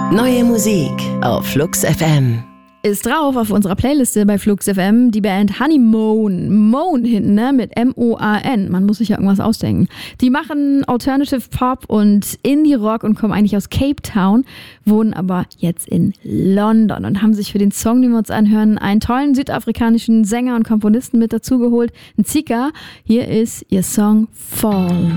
Neue Musik auf Flux FM. Ist drauf auf unserer Playliste bei Flux FM die Band Honeymoon. Moan hinten, ne? Mit M-O-A-N. Man muss sich ja irgendwas ausdenken. Die machen Alternative Pop und Indie-Rock und kommen eigentlich aus Cape Town, wohnen aber jetzt in London und haben sich für den Song, den wir uns anhören, einen tollen südafrikanischen Sänger und Komponisten mit dazugeholt, einen Zika. Hier ist ihr Song Fall.